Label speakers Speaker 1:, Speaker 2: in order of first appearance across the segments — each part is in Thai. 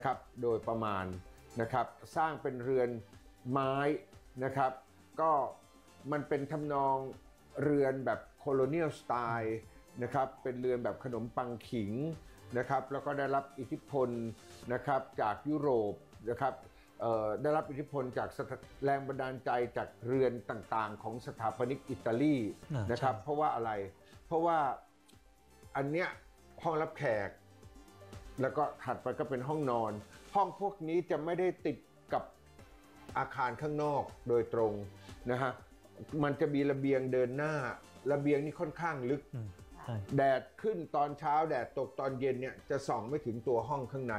Speaker 1: ครับโดยประมาณนะครับสร้างเป็นเรือนไม้นะครับก็มันเป็นทำนองเรือนแบบโคโลเนียลสไตล์นะครับเป็นเรือนแบบขนมปังขิงนะครับแล้วก็ได้รับอิทธิพลนะครับจากยุโรปนะครับได้รับอิทธิพลจากแรงบันดาลใจจากเรือนต่างๆของสถาปนิกอิตาลีนะครับเพราะว่าอะไรเพราะว่าอันเนี้ยห้องรับแขกแล้วก็ถัดไปก็เป็นห้องนอนห้องพวกนี้จะไม่ได้ติดกับอาคารข้างนอกโดยตรงนะฮะมันจะมีระเบียงเดินหน้าระเบียงนี่ค่อนข้างลึกแดดขึ้นตอนเช้าแดดตกตอนเย็นเนี่ยจะส่องไม่ถึงตัวห้องข้างใน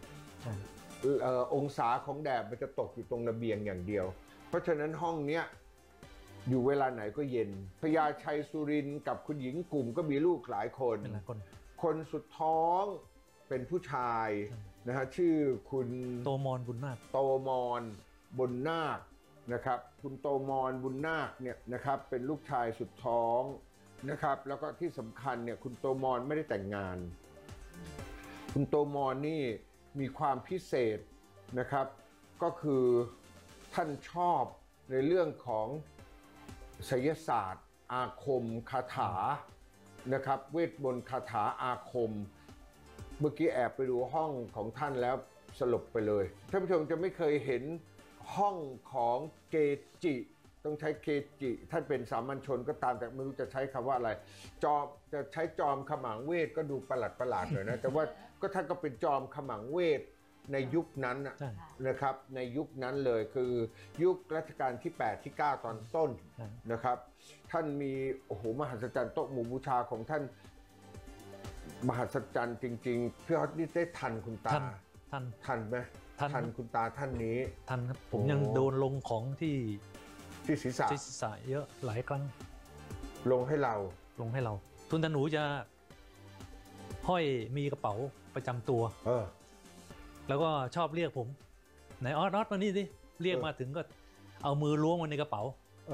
Speaker 1: องศาของแดดมันจะตกอยู่ตรงระเบียงอย่างเดียวเพราะฉะนั้นห้องเนี้ยอยู่เวลาไหนก็เย็นพญาชัยสุรินทร์กับคุณหญิงกลุ่มก็มีลูกหลายคนคนสุดท้องเป็นผู้ชายนะฮะชื่อคุณ
Speaker 2: โตมอนบุญนาค
Speaker 1: บุญนาคนะครับคุณโตมอนบุญนาคเนี่ยนะครับเป็นลูกชายสุดท้องนะครับแล้วก็ที่สำคัญเนี่ยคุณโตมอนไม่ได้แต่งงานคุณโตมอนนี่มีความพิเศษนะครับก็คือท่านชอบในเรื่องของไสยศาสตร์อาคมคาถานะครับเวทมนต์คาถาอาคมเมื่อกี้แอบไปดูห้องของท่านแล้วสลบไปเลยท่านผู้ชมจะไม่เคยเห็นห้องของเกจิต้องใช้เกจิท่านเป็นสามัญชนก็ตามแต่ไม่รู้จะใช้คำว่าอะไรจะใช้จอมขมังเวทก็ดูประหลาดหน่อยนะแต่ว่าก็ท่านก็เป็นจอมขมังเวทในยุคนั้นนะครับในยุคนั้นเลยคือยุครัชกาลที่8ที่9ตอนต้นนะครับท่านมีโอ้โหมหัศจรรย์โต๊ะหมู่บูชาของท่านมหัศจรรย์จริงๆพี่ฮอตนี่ได้ทันคุณตาทันไหมทันคุณตาท่านนี้
Speaker 2: ทันครับผมยังโดนลงของที่
Speaker 1: ศีรษะ
Speaker 2: เยอะหลายครั้ง
Speaker 1: ลงให้เรา
Speaker 2: ทุนตาหนูจะห้อยมีกระเป๋าประจำตัวแล้วก็ชอบเรียกผมไหนออสมานี่สิเรียกมาถึงก็เอามือล้วงมาในกระเป๋า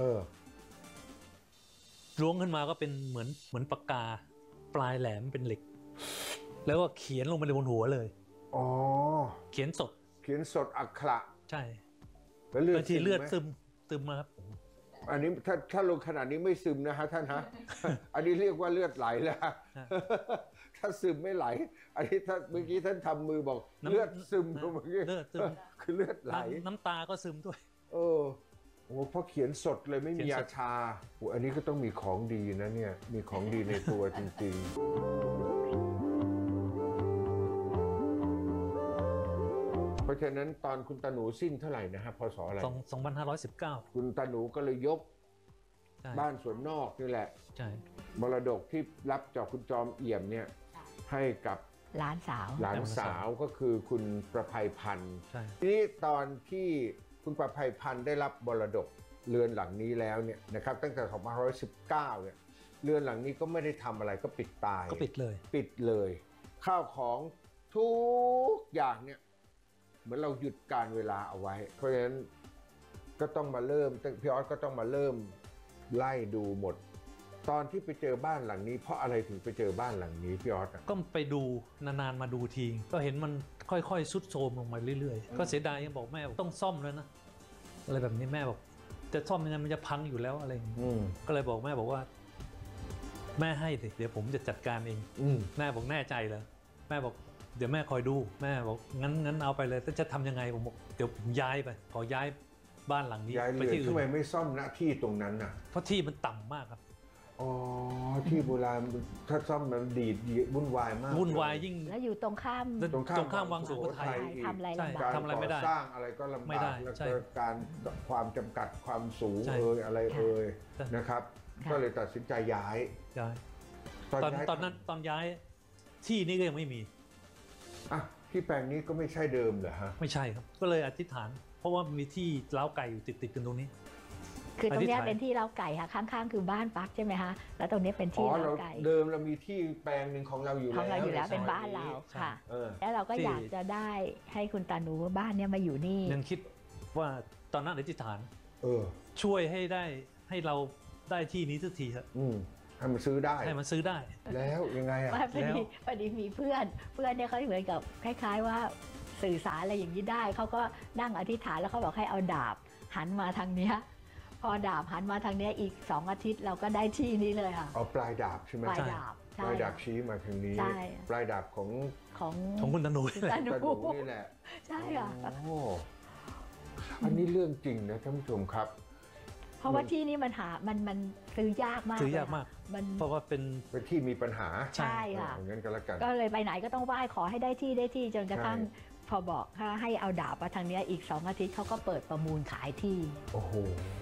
Speaker 2: ล้วงขึ้นมาก็เป็นเหมือนปากกาปลายแหลมเป็นเหล็กแล้วก็เขียนลงไปบนหัวเลยเขียนสด
Speaker 1: อักขระ
Speaker 2: ใช่
Speaker 1: แล้ว
Speaker 2: บางทีเลือดซึมมาครับ
Speaker 1: อันนี้ถ้าลงขนาดนี้ไม่ซึมนะฮะท่านฮะ อันนี้เรียกว่าเลือดไหลแล้ว ถ้าซึมไม่ไหลอันนี้ถ้าเมื่อกี้ท่านทำมือบอกเลือดซึมเมื่อกี้คือเลือดไหล
Speaker 2: น้ำตาก็ซึมด้วย
Speaker 1: โอ้เพราะเขียนสดเลยไม่มียาชาอันนี้ก็ต้องมีของดีนะเนี่ยมีของดีในตัวจริงๆเพราะฉะนั้นตอนคุณตาหนูสิ้นเท่าไหร่นะฮะพศอะไร
Speaker 2: 2519
Speaker 1: คุณตาหนูก็เลยยกบ้านสวนนอกนี่แหละมรดกที่รับจากคุณจอมเอี่ยมเนี่ยให้กับ
Speaker 3: หลานสาว
Speaker 1: ก็คือคุณประภัยพันธ์ทีนี้ตอนที่คุณประภัยพันธ์ได้รับมรดกเรือนหลังนี้แล้วเนี่ยนะครับตั้งแต่2519เนี่ยเรือนหลังนี้ก็ไม่ได้ทำอะไรก็ปิดตาย
Speaker 2: ก็ปิด
Speaker 1: เลยข้าวของทุกอย่างเนี่ยเหมือนเราหยุดการเวลาเอาไว้เพราะฉะนั้นก็ต้องมาเริ่มพี่ออสก็ต้องมาเริ่มไล่ดูหมดตอนที่ไปเจอบ้านหลังนี้เพราะอะไรถึงไปเจอบ้านหลังนี้พี่ออส
Speaker 2: ก็ไปดูนานๆมาดูทีก็เห็นมันค่อยๆทรุดโทรมลงมาเรื่อยๆก็เสียดายยังบอกแม่ต้องซ่อมแล้วนะอะไรแบบนี้แม่บอกจะซ่อมยังไงมันจะพังอยู่แล้วอะไรอย่างนี้ก็เลยบอกแม่บอกว่าแม่ให้สิเดี๋ยวผมจะจัดการเองแม่บอกแน่ใจเลยแม่บอกเดี๋ยวแม่คอยดูแม่บอกงั้นเอาไปเลยจะทำยังไงผมบอกเดี๋ยวผมย้ายไปขอย้ายบ้านหลังนี้
Speaker 1: ไปที่อื่นทำไมไม่ซ่อมณที่ตรงนั้นน่ะ
Speaker 2: เพราะที่มันต่ำมากครับ
Speaker 1: ที่โบราณถ้าซ่อมมันดีวุ่นวายมาก
Speaker 2: วุ่นวายยิ่ง
Speaker 3: แล้วอยู่ตรงข้าม
Speaker 2: วังสุโขทัย
Speaker 3: ทำอะไร
Speaker 2: ไม่ได้
Speaker 1: สร้างอะไรก็ลำบากแล้วก็การความจำกัดความสูงอะไรนะครับก็เลยตัดสินใจย้าย
Speaker 2: ตอนนั้นตอนย้ายที่นี้ก็ยังไม่มี
Speaker 1: ที่แปลงนี้ก็ไม่ใช่เดิมเหรอฮะ
Speaker 2: ไม่ใช่ครับก็เลยอธิษฐานเพราะว่ามีที่เล้าไก่อยู่ติดกันตรงนี้
Speaker 3: คือตรงนี้เป็นที่เล้าไก่ค่ะข้างๆคือบ้านปักใช่ไหมคะแล้วตรงนี้เป็นที่เล้าไก่
Speaker 1: เดิมเรามีที่แปลงหนึ่งของเราอยู่
Speaker 3: แล้วเป็นบ้านเราค่ะแล้วเราก็อยากจะได้ให้คุณตาหนูบ้านนี้มาอยู่นี่
Speaker 2: ยังคิดว่าตอนนั้นอธิษฐานช่วยให้เราได้ที่นี้สักทีครับ
Speaker 1: ให้มันซื้อได้
Speaker 2: แล้ว
Speaker 1: ยังไง
Speaker 3: พอดีมีเพื่อนเนี่ยเขาเหมือนกับคล้ายๆว่าสื่อสารอะไรอย่างนี้ได้เขาก็นั่งอธิษฐานแล้วเขาบอกให้เอาดาบหันมาทางเนี้ยพอดาบหันมาทางเนี้ยอีก2 อาทิตย์เราก็ได้ที่นี้เลยค่ะ
Speaker 1: เอาปลายดาบใช่ไหม
Speaker 3: ปลายดาบ
Speaker 1: ปลายดาบชี้มาทางนี้
Speaker 3: ใช่
Speaker 1: ปลายดาบของ
Speaker 2: ของคุณตาหนูนี่แหละ
Speaker 3: ตาหนู
Speaker 1: ตาหนูนี่แหละ
Speaker 3: ใช่ค่ะ
Speaker 1: โอ้อันนี้เรื่องจริงนะท่านผู้ชมครับ
Speaker 3: เพราะว่าที่นี่มันซื้อยากมาก
Speaker 2: ซื้อยากมาก
Speaker 3: มัน
Speaker 2: เพราะว่าเป็น
Speaker 1: เป็นที่มีปัญหา
Speaker 3: ใช่ค่ะ
Speaker 1: งั้นก็แล้วกัน
Speaker 3: ก็เลยไปไหนก็ต้องไหว้ขอให้ได้ที่จนกระทั่ง
Speaker 1: ใช่
Speaker 3: พอบอกให้เอาดาบมาทางเนี้ยอีก2 อาทิตย์เขาก็เปิดประมูลขายที่
Speaker 1: โอ้โห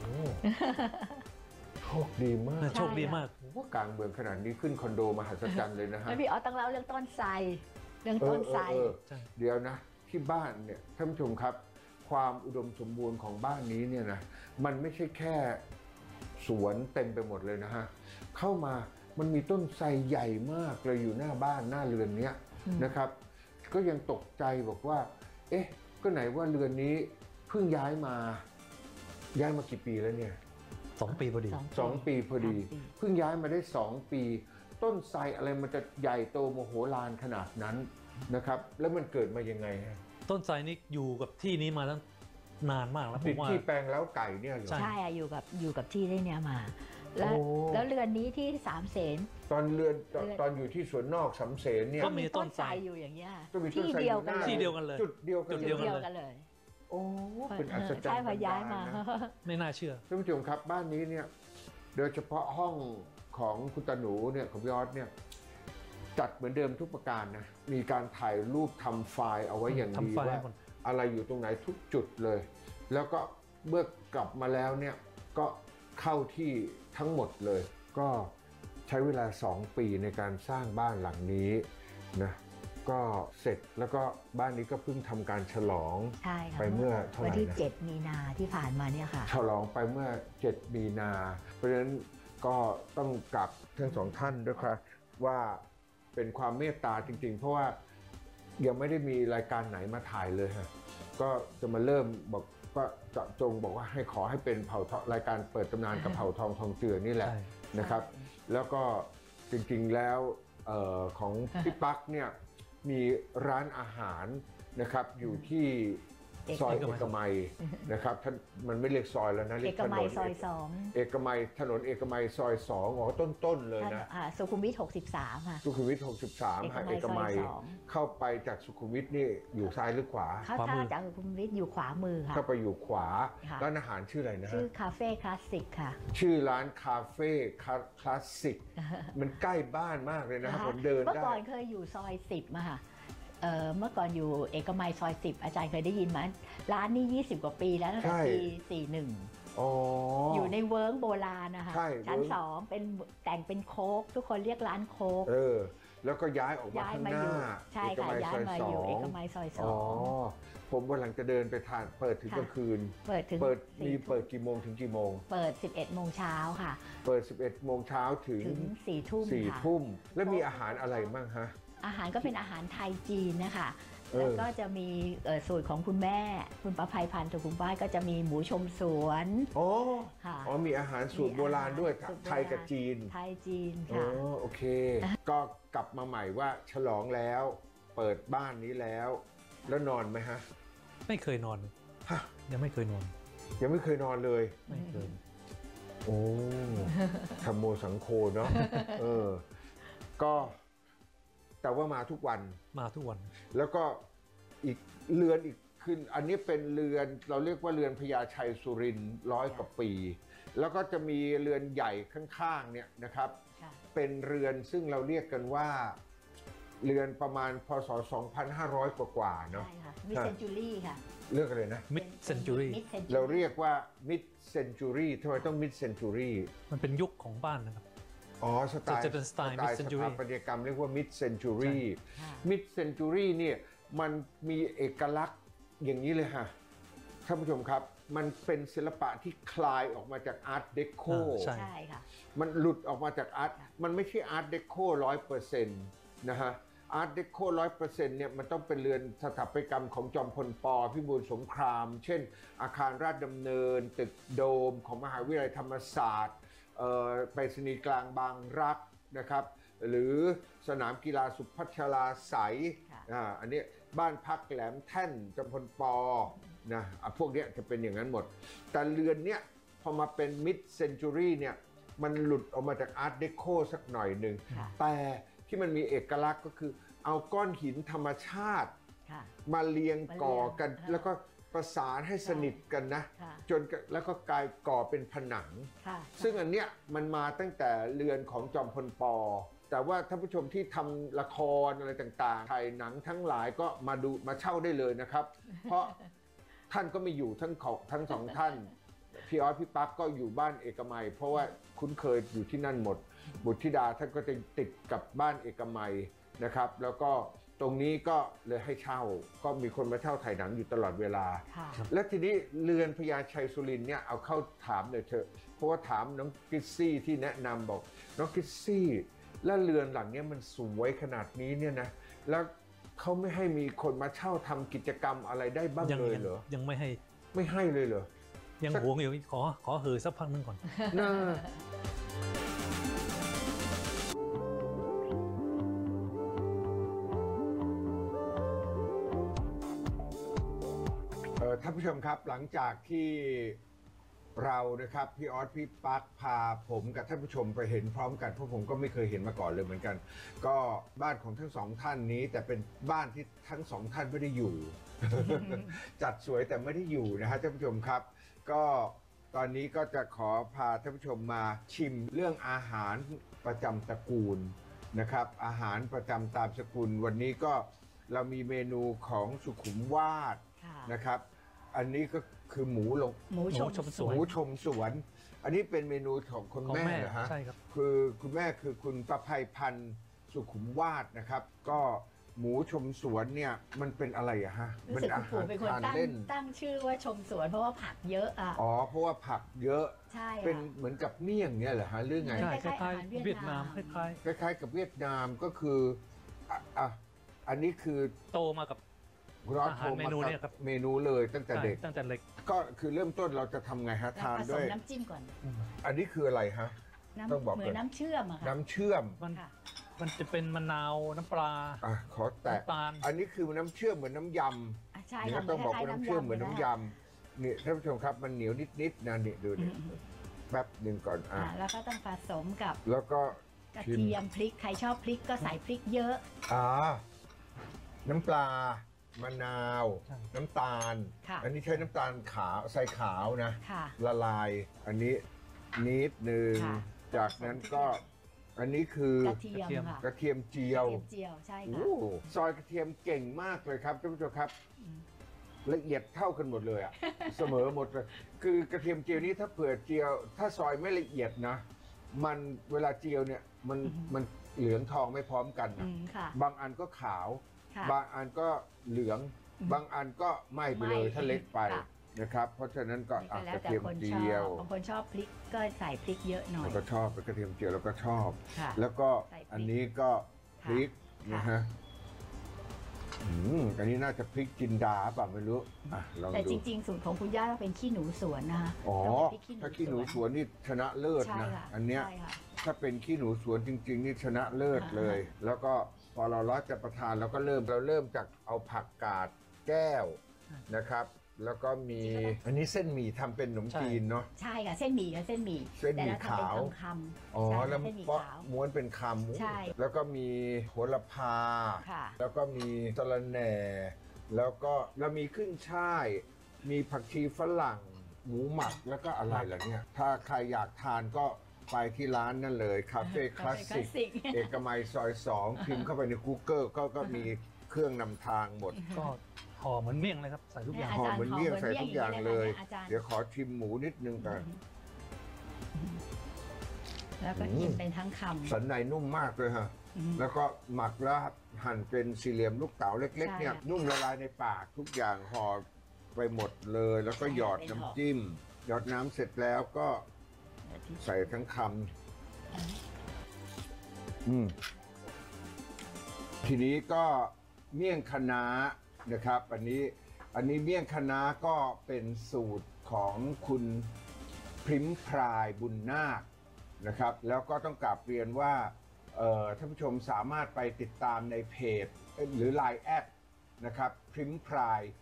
Speaker 1: โชคดีมาก
Speaker 2: โชคดีมาก
Speaker 1: ว่ากลางเมืองขนาดนี้ขึ้นคอนโดมหัศจรรย์เลยนะฮะ
Speaker 3: แล้วพี่อ๋อต้องเล่าเรื่องต้นไทรเรื่องต้นไทร
Speaker 2: ใช่
Speaker 1: เดี๋ยวนะที่บ้านเนี่ยท่านผู้ชมครับ ความอุดมสมบูรณ์ของบ้านนี้เนี่ยนะมันไม่ใช่แค่สวนเต็มไปหมดเลยนะฮะเข้ามามันมีต้นไทรใหญ่มากเลยอยู่หน้าบ้านหน้าเรือนเนี้ยนะครับ ก็ยังตกใจบอกว่า เอ๊ะก็ไหนว่าเรือนนี้เพิ่งย้ายมากี่ปีแล้วเนี่ย
Speaker 2: 2 ปีพอดี
Speaker 1: 2 ปีพอดี
Speaker 3: 2 ปี
Speaker 1: เพิ่งย้ายมาได้2 ปี ต้นไทรอะไรมันจะใหญ่โตโมโหลานขนาดนั้นนะครับ แล้วมันเกิดมายังไงฮะ
Speaker 2: ต้นไทรนี่อยู่กับที่นี้มาตั้งนานมากแล้วผ
Speaker 1: ติด
Speaker 2: มว่า
Speaker 1: ที่แปลงแล้วไก่เนี่ยเหรอ
Speaker 2: ใช่
Speaker 3: ใช่อะอยู่กับที่ได้เนี่ยมา แล้ว
Speaker 1: โอ้
Speaker 3: แล้วเรือนนี้ที่3 เสน
Speaker 1: ตอนตอนอยู่ที่สวนนอกสำเสนเนี่ย
Speaker 2: ก็มีต้นไทร
Speaker 3: อยู่อย่างเงี้ย
Speaker 1: ก็มีต้น
Speaker 3: ที่
Speaker 1: ไทร
Speaker 3: เดียว
Speaker 1: อ
Speaker 3: กัน
Speaker 1: หา
Speaker 2: ที่เดียวกันเลย
Speaker 1: จุดเดียวกัน
Speaker 2: จุด
Speaker 3: ที่
Speaker 2: เดียว
Speaker 3: เดียวกันเลย
Speaker 1: โอ้เป็นอัศจรรย์
Speaker 3: ใช่พอย้ายมา
Speaker 1: บันดลนะ
Speaker 2: ไม่น่าเชื่อ
Speaker 1: ท่านผู้ชมครับบ้านนี้เนี่ยโดยเฉพาะห้องของคุณตาหนูเนี่ยของพี่ออสเนี่ยจัดเหมือนเดิมทุกประการนะมีการถ่ายรูปทำไฟล์เอาไว้อย่างดี
Speaker 2: ทำไฟล์
Speaker 1: ว่า
Speaker 2: ให้หมด
Speaker 1: อะไรอยู่ตรงไหนทุกจุดเลย แล้วก็เมื่อกลับมาแล้วเนี่ยก็เข้าที่ทั้งหมดเลย ก็ใช้เวลา2 ปีในการสร้างบ้านหลังนี้นะก็เสร็จแล้วก็บ้านนี้ก็เพิ่งทำการฉลอง
Speaker 3: ใช่ค่ะ
Speaker 1: ไปเมื่อเท่าไหร่
Speaker 3: วันที่
Speaker 1: นะ
Speaker 3: 7 มีนาที่ผ่านมาเนี่ยค่ะ
Speaker 1: ฉลองไปเมื่อ 7 มีนา เพราะฉะนั้นก็ต้องกลับทั้ง2 ท่านด้วยครับว่าเป็นความเมตตาจริงๆ เพราะว่ายังไม่ได้มีรายการไหนมาถ่ายเลยฮะก็จะมาเริ่มบอกก็เจาะจงบอกว่าให้ขอให้เป็นเผ่าทองรายการเปิดตำนานกับเผ่าทองทองเจือนี่แหละ
Speaker 2: ใช่
Speaker 1: นะครับ แล้วก็จริงๆแล้วของพี่ปั๊กเนี่ยมีร้านอาหารนะครับอยู่ที่ซอยเอกมัยนะครับท่านมันไม่เรียกซอยแล้วนะเรี
Speaker 3: เอย
Speaker 1: ก
Speaker 3: ก
Speaker 1: ถน
Speaker 3: มัย
Speaker 1: น
Speaker 3: ซอย
Speaker 1: เอกมัยถนนเอกมัยซอย2อ๋อต้นๆเลย
Speaker 3: 2
Speaker 1: นะ
Speaker 3: สุขุมวิท 63 ค่ะ
Speaker 1: สุขุมวิท 63ฮะเอกมัย
Speaker 3: ซอย
Speaker 1: เข้าไปจากสุขุมวิทนี่อยู่ซ้ายหรือขวา
Speaker 3: 2 ถ้าจากสุขุมวิทอยู่ขวามือค่ะ
Speaker 1: เข้าไปอยู่ขวา
Speaker 3: ค่ะ
Speaker 1: ร้านอาหารชื่ออะไรนะ
Speaker 3: ชื่
Speaker 1: ฮะ
Speaker 3: อคาเฟ่คลาสสิกค่ะ
Speaker 1: ชื่อร้านคาเฟ่คลาสสิกมันใกล้บ้านมากเลยนะครับผมเดิน
Speaker 3: เมื่อ
Speaker 1: ได้
Speaker 3: ก่อนเคยอยู่ซอย 10มาค่ะเมื่อก่อนอยู่เอกมัยซอย 10 อาจารย์เคยได้ยินไหมร้านนี้ 20 กว่าปีแล้วตั้งแต่ปี 41
Speaker 1: อ๋อ
Speaker 3: อยู่ในเวิร์กโบราณนะคะ
Speaker 1: ใช่
Speaker 3: ชั้น
Speaker 1: เวิร์ก
Speaker 3: 2เป็นแต่งเป็นโค้กทุกคนเรียกร้านโค้ก
Speaker 1: แล้วก็ย้ายออกมา
Speaker 3: ย้าย
Speaker 1: ข้าง
Speaker 3: มา
Speaker 1: ห
Speaker 3: อ
Speaker 1: น้า
Speaker 3: ยู่ใช่ค่ะย้ายมาอยู่เอกมัยซอย
Speaker 1: อ๋อผมวันหลังจะเดินไปทานเปิดถึงกลางคืน
Speaker 3: 2 เปิดถึง
Speaker 1: เปิด
Speaker 3: 4
Speaker 1: มีเปิดกี่โมงถึงกี่โมง
Speaker 3: เปิด 11 โมงเช้าค่ะ
Speaker 1: เปิด 11 โมงเช้าถึง
Speaker 3: ถึง 4 ทุ่มค่ะ
Speaker 1: 4 ทุ่ม แล้วมีอาหารอะไรบ้างฮะ
Speaker 3: อาหารก็เป็นอาหารไทยจีนนะคะ
Speaker 1: เออ
Speaker 3: แล้วก็จะมีสูตรของคุณแม่ คุณประภัยพันธ์สุขุมบ้านก็จะมีหมูชมสวน
Speaker 1: อ๋อ
Speaker 3: ค่ะ
Speaker 1: อ๋อมีอาหารสูตรโบราณด้วย
Speaker 3: สูตรโบราณ
Speaker 1: ไทยกับจีน
Speaker 3: ไทยจีน
Speaker 1: อ๋อ
Speaker 3: ค่ะ
Speaker 1: โอเค ก็กลับมาใหม่ว่าฉลองแล้ว เปิดบ้านนี้แล้ว แล้วนอนไหมฮะ
Speaker 2: ไม่เคยนอน
Speaker 1: ฮะ
Speaker 2: ยังไม่เคยนอน
Speaker 1: ยังไม่เคยนอนเลย
Speaker 2: ไม่เคย
Speaker 1: โอ้ธรรมโมสังโฆเนาะก็แต่ว่ามาทุกวัน
Speaker 2: มาทุกวัน
Speaker 1: แล้วก็อีกเรือนอีกขึ้นอันนี้เป็นเรือนเราเรียกว่าเรือนพญาชัยสุรินทร์100 กว่าปี แล้วก็จะมีเรือนใหญ่ข้างๆเนี่ยนะครับ
Speaker 3: ค่ะ
Speaker 1: เป็นเรือนซึ่งเราเรียกกันว่า เรือนประมาณพศ 2500 กว่าๆเนาะ
Speaker 3: ใช่ค่ะมิสเซนจูรี่ค่ะ
Speaker 1: เรียกอะไรนะ
Speaker 2: Mid Century
Speaker 1: เราเรียกว่า Mid Century ทำไมต้อง Mid Century
Speaker 2: มันเป็นยุคของบ้านนะครับ
Speaker 1: อ๋อสไตล์
Speaker 2: จะเป็นสไตล์ Mid
Speaker 1: ส
Speaker 2: Century
Speaker 1: ถาปัตยกรรมเรียกว่า Mid Century
Speaker 3: ค่ะ
Speaker 1: Mid Century เนี่ยมันมีเอกลักษณ์อย่างนี้เลยฮะท่านผู้ชมครับ มันเป็นศิลปะที่คลายออกมาจากอาร์ตเดโค
Speaker 2: ใช่
Speaker 3: ใช่ค่ะ
Speaker 1: มันหลุดออกมาจากอาร์ตมันไม่ใช่อาร์ตเดโค100%นะฮะอาร์ตเดโค100%เนี่ยมันต้องเป็นเรือนสถาปัตยกรรมของจอมพลป.พิบูลสงคราม เช่น อาคารราชดำเนิน ตึกโดมของมหาวิทยาลัยธรรมศาสตร์ไปรษณีย์กลางบางรักนะครับ หรือสนามกีฬาสุพัชราไสย
Speaker 3: ค่ะ
Speaker 1: อันนี้บ้านพักแหลมแท่นจำพลปอนะพวกเนี้ยจะเป็นอย่างนั้นหมดแต่เรือนเนี้ยพอมาเป็นมิดเซนจูรี่เนี่ยมันหลุดออกมาจากอาร์ตเดโคสักหน่อยหนึ่งแต่ที่มันมีเอกลักษณ์ก็คือเอาก้อนหินธรรมชาติมาเรียงก่อกันแล้วก็ประสานให้สนิทกันนะจนแล้วก็กลายก่อเป็นผนังซึ่งอันเนี้ยมันมาตั้งแต่เรือนของจอมพลปอแต่ว่าท่านผู้ชมที่ทำละครอะไรต่างๆถ่ายหนังทั้งหลายก็มาดูมาเช่าได้เลยนะครับเพราะท่านก็ไม่อยู่ทั้งสองท่านพี่ออสพี่ปั๊กก็อยู่บ้านเอกมัยเพราะว่าคุ้นเคยอยู่ที่นั่นหมดบุตรธิดาท่านก็จะติดกับบ้านเอกมัยนะครับแล้วก็ตรงนี้ก็เลยให้เช่าก็มีคนมาเช่าถ่ายหนังอยู่ตลอดเวลาและทีนี้เรือนพญาชัยสุรินทร์เนี่ยเอาเข้าถามเลยเถอะเพราะว่าถามน้องกิซซี่ที่แนะนำบอกน้องกิซซี่แล้วเรือนหลังนี้มันสวยขนาดนี้เนี่ยนะแล้วเขาไม่ให้มีคนมาเช่าทำกิจกรรมอะไรได้บ้างเลยเหรอ
Speaker 2: ยังไม่
Speaker 1: ให้เลยเหรอ
Speaker 2: ยังหวงอยู่ขอเหอสักพักนึงก่อน
Speaker 1: น่าท่านผู้ชมครับหลังจากที่เรานะครับพี่ออสพี่ปั๊กพาผมกับท่านผู้ชมไปเห็นพร้อมกันเพราะผมก็ไม่เคยเห็นมาก่อนเลยเหมือนกันก็บ้านของทั้งสองท่านนี้แต่เป็นบ้านที่ทั้งสองท่านไม่ได้อยู่ จัดสวยแต่ไม่ได้อยู่นะฮะท่านผู้ชมครับก็ตอนนี้ก็จะขอพาท่านผู้ชมมาชิมเรื่องอาหารประจำตระกูลนะครับอาหารประจำตามสกุลวันนี้ก็เรามีเมนูของสุขุมวาทนะครับอันนี้ก็คือหมูชมสวนอันนี้เป็นเมนูของคุณแม่เหรอฮะ
Speaker 2: ใช่ครับ
Speaker 1: คือคุณแม่คือคุณประภัยพันธ์สุขุมวาทนะครับก็หมูชมสวนเนี่ยมันเป็นอะไรอะฮะ
Speaker 3: รู้สึกคุณปู่เป็นคนตั้งชื่อว่าชมสวนเพราะว่าผักเยอะอ่ะ
Speaker 1: อ๋อเพราะว่าผักเยอะ
Speaker 3: ใช่
Speaker 1: เป็นเหมือนกับเมี่ยงเนี่ยเหรอฮะหรือไง
Speaker 2: ใช่คล้ายๆเวียดนามค
Speaker 1: ล้ายๆกับเวียดนามก็คืออันนี้คือ
Speaker 2: โตมากับอาหารเมนูเนี่ยครับ
Speaker 1: เมนูเลยตั้งแต่เด็กก็คือเริ่มต้นเราจะทำไงฮะทานด้วย
Speaker 3: น้ำจิ้มก่อน
Speaker 1: อันนี้คืออะไรฮะ
Speaker 3: ต้องบอกเหมือนน้ำเชื่อมอะค่ะ
Speaker 1: น้ำเชื่อม
Speaker 2: มันจะเป็นมะนาวน้ำปลา
Speaker 1: ขอแตะอันนี้คือน้ำเชื่อมเหมือนน้ำย
Speaker 3: ำใช่
Speaker 1: ค่ะต้องบอกว่าน้ำเชื่อมเหมือนน้ำยำนี่ท่านผู้ชมครับมันเหนียวนิดๆนะนี่ดูนี่แป๊บหนึ่งก่อน
Speaker 3: แล้วก็ต้องผสมกับ
Speaker 1: แล้วก็
Speaker 3: กระเทียมพริกใครชอบพริกก็ใส่พริกเยอะ
Speaker 1: น้ำปลามะนาวน้ำตาลอันนี้ใช้น้ำตาลขาวใส่ขาวนะละลายอันนี้นิดหนึ่งจากนั้นก็อันนี้คือกระเทียมเจียว
Speaker 3: ใช่ค่ะ
Speaker 1: ซอยกระเทียมเก่งมากเลยครับท่านผู้ชมครับละเอียดเท่ากันหมดเลยอ่ะเสมอหมดเลยคือกระเทียมเจียวนี้ถ้าเผื่อเจียวถ้าซอยไม่ละเอียดนะมันเวลาเจียวเนี่ยมันเหลืองทองไม่พร้อมกันนะบางอันก็ขาวบางอันก็เหลืองบางอันก็ไหม้ไปเลยถ้าเล็กไปนะครับเพราะฉะนั้นก็กระเทียมเจียว
Speaker 3: บางคนชอบพริกก็ใส่พริกเยอะหน่อย
Speaker 1: ก็ชอบกระเทียมเจียวแล้วก็ชอบแล้วก็อันนี้ก็พริกนะฮะอันนี้น่าจะพริกจินดาป่ะไม่รู้
Speaker 3: แต่จริงๆสูตรของคุณย่าเป็นขี้หนูสวนนะคะ
Speaker 1: อ๋อถ้าขี้หนูสวนนี่ชนะเลิศนะอันเนี้ยถ้าเป็นขี้หนูสวนจริงๆนี่ชนะเลิศเลยแล้วก็พอเราจะประทานเราก็เริ่มจากเอาผักกาดแก้วนะครับแล้วก็มีอันนี้เส้นหมี่ทำเป็นขนมจีนเนาะ
Speaker 3: ใช่ค่ะเส้นหมี่กับเส้นหมี่
Speaker 1: ขาวอ๋อแล้วม้วนเป็นคำ
Speaker 3: ใช่
Speaker 1: แล้วก็มีโหระพาแล้วก็มีสะระแหน่แล้วก็เรามีขึ้นช่ายมีผักชีฝรั่งหมูหมักแล้วก็อะไรล่ะเนี่ยถ้าใครอยากทานก็ไปที่ร้านนั่นเลยคาเฟ่คลาสสิกเอกมัยซอย2พิมพ์เข้าไปใน Google ก็มีเครื่องนำทางหมด
Speaker 2: ก็ห่อเหมือนเมี่ยงเลยครับใส่ทุกอย่าง
Speaker 1: ห่อเหมือนเมี่ยงใส่ทุกอย่างเลยเดี๋ยวขอชิมหมูนิดนึงก่อน
Speaker 3: แล้วก็กินเป็นทั้งคำ
Speaker 1: สันในนุ่มมากเลยฮะแล้วก็หมักแล้วหั่นเป็นสี่เหลี่ยมลูกเต๋าเล็กๆเนี่ยนุ่มละลายในปากทุกอย่างห่อไปหมดเลยแล้วก็หยอดน้ำจิ้มหยอดน้ำเสร็จแล้วก็ใส่ทั้งคำทีนี้ก็เมี่ยงคะน้านะครับอันนี้เมี่ยงคะน้าก็เป็นสูตรของคุณพริ้มพรายบุญนาคนะครับแล้วก็ต้องกราบเรียนว่าท่านผู้ชมสามารถไปติดตามในเพจหรือ LINE แอดนะครับพริ้งพราย